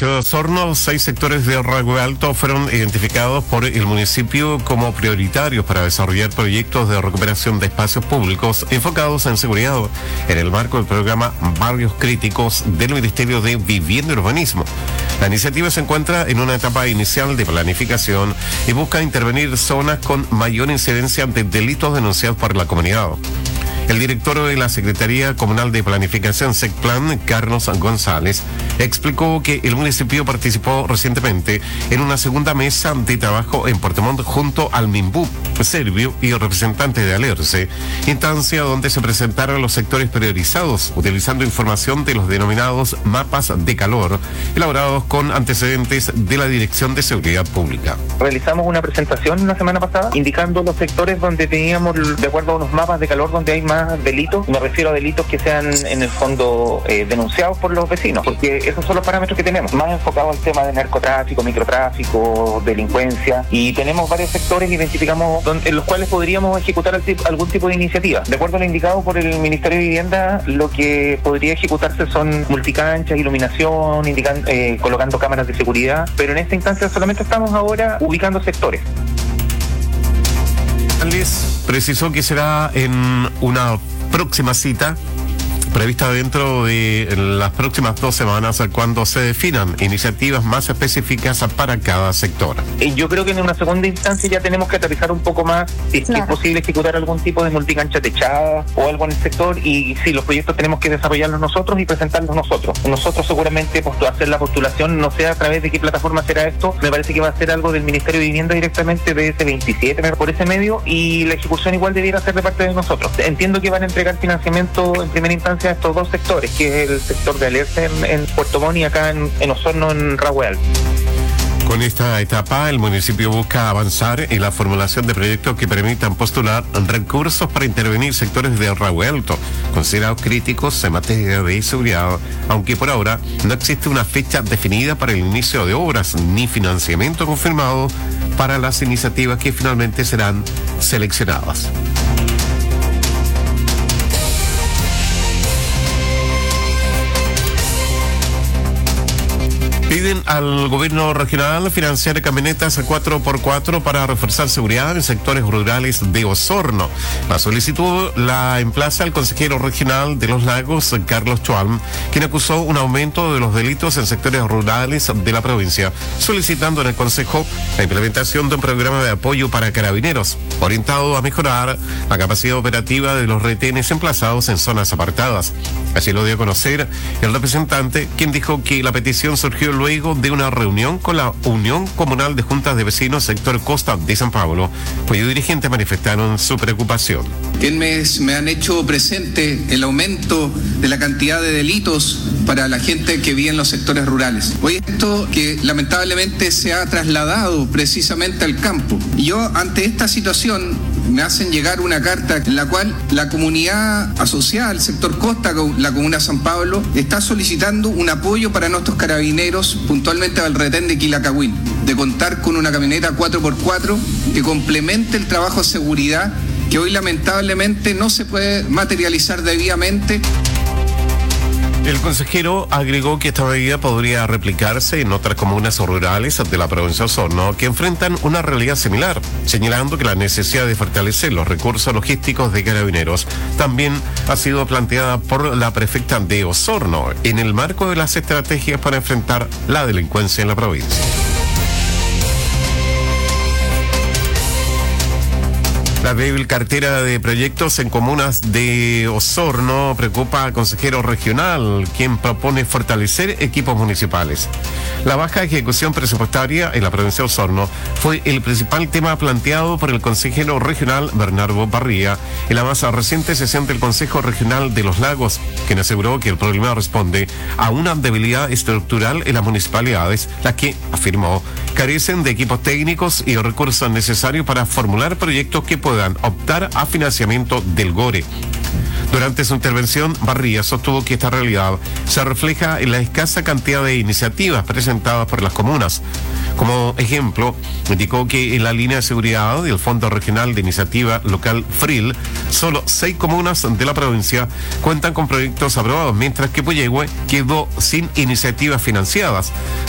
ciudad de Osorno, 6 sectores de Rahue Alto fueron identificados por el municipio como prioritarios para desarrollar proyectos de recuperación de espacios públicos enfocados en seguridad en el marco del programa Barrios Críticos del Ministerio de Vivienda y Urbanismo. La iniciativa se encuentra en una etapa inicial de planificación y busca intervenir zonas con mayor incidencia de delitos denunciados por la comunidad. El director de la Secretaría Comunal de Planificación, SECPLAN, Carlos González, explicó que el municipio participó recientemente en una segunda mesa de trabajo en Puerto Montt junto al MINBU, Servio y el representante de Alerce, instancia donde se presentaron los sectores priorizados, utilizando información de los denominados mapas de calor, elaborados con antecedentes de la Dirección de Seguridad Pública. Realizamos una presentación la semana pasada indicando los sectores donde teníamos, de acuerdo a unos mapas de calor, donde hay más delitos. Me refiero a delitos que sean en el fondo denunciados por los vecinos, porque esos son los parámetros que tenemos, más enfocados al tema de narcotráfico, microtráfico, delincuencia, y tenemos varios sectores que identificamos en los cuales podríamos ejecutar algún tipo de iniciativa. De acuerdo a lo indicado por el Ministerio de Vivienda, lo que podría ejecutarse son multicanchas, iluminación, colocando cámaras de seguridad, pero en esta instancia solamente estamos ahora ubicando sectores. Precisó que será en una próxima cita prevista dentro de las próximas 2 semanas cuando se definan iniciativas más específicas para cada sector. Yo creo que en una segunda instancia ya tenemos que aterrizar un poco más si es posible ejecutar algún tipo de multicancha techada o algo en el sector, y si los proyectos tenemos que desarrollarlos nosotros y presentarlos nosotros. Nosotros seguramente hacer la postulación, no sé a través de qué plataforma será esto, me parece que va a ser algo del Ministerio de Vivienda directamente de ese 27 por ese medio, y la ejecución igual debiera ser de parte de nosotros. Entiendo que van a entregar financiamiento en primera instancia a estos 2 sectores, que es el sector de Alerce en Puerto Montt y acá en Osorno en Rahue Alto. Con esta etapa, el municipio busca avanzar en la formulación de proyectos que permitan postular recursos para intervenir sectores de Rahue Alto, considerados críticos en materia de seguridad, aunque por ahora no existe una fecha definida para el inicio de obras ni financiamiento confirmado para las iniciativas que finalmente serán seleccionadas. Piden al gobierno regional financiar camionetas 4x4 para reforzar seguridad en sectores rurales de Osorno. La solicitud la emplaza el consejero regional de Los Lagos, Carlos Chualm, quien acusó un aumento de los delitos en sectores rurales de la provincia, solicitando en el consejo la implementación de un programa de apoyo para carabineros, orientado a mejorar la capacidad operativa de los retenes emplazados en zonas apartadas. Así lo dio a conocer el representante, quien dijo que la petición surgió luego de una reunión con la Unión Comunal de Juntas de Vecinos sector Costa de San Pablo, cuyos dirigentes manifestaron su preocupación. Me han hecho presente el aumento de la cantidad de delitos para la gente que vive en los sectores rurales. Hoy esto que lamentablemente se ha trasladado precisamente al campo. Y yo ante esta situación me hacen llegar una carta en la cual la comunidad asociada al sector Costa, la comuna de San Pablo, está solicitando un apoyo para nuestros carabineros, puntualmente al retén de Quilacagüín, de contar con una camioneta 4x4 que complemente el trabajo de seguridad que hoy lamentablemente no se puede materializar debidamente. El consejero agregó que esta medida podría replicarse en otras comunas rurales de la provincia de Osorno que enfrentan una realidad similar, señalando que la necesidad de fortalecer los recursos logísticos de carabineros también ha sido planteada por la prefecta de Osorno en el marco de las estrategias para enfrentar la delincuencia en la provincia. La débil cartera de proyectos en comunas de Osorno preocupa al consejero regional, quien propone fortalecer equipos municipales. La baja ejecución presupuestaria en la provincia de Osorno fue el principal tema planteado por el consejero regional Bernardo Barría en la más reciente sesión del Consejo Regional de Los Lagos, quien aseguró que el problema responde a una debilidad estructural en las municipalidades, las que, afirmó, carecen de equipos técnicos y recursos necesarios para formular proyectos que puedan optar a financiamiento del GORE. Durante su intervención, Barría sostuvo que esta realidad se refleja en la escasa cantidad de iniciativas presentadas por las comunas. Como ejemplo, indicó que en la línea de seguridad del Fondo Regional de Iniciativa Local FRIL, solo 6 comunas de la provincia cuentan con proyectos aprobados, mientras que Puyehue quedó sin iniciativas financiadas.